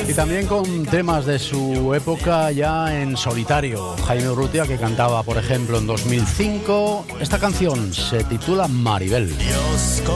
Y también con temas de su época ya en solitario. Jaime Urrutia, que cantaba, por ejemplo, en 2005. Esta canción se titula Maribel.